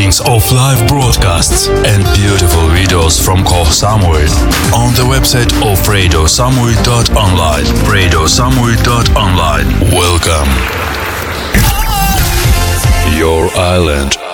recordings of live broadcasts and beautiful videos from Koh Samui on the website of radiosamui.online. radiosamui.online. Welcome. Your island.